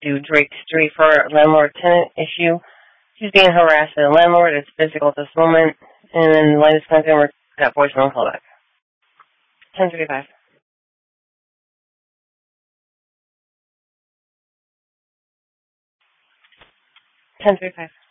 do Drake Street for landlord-tenant issue. She's being harassed by the landlord. It's physical at this moment. And then the latest consumer got voicemail and callback. 10:35. 10:35.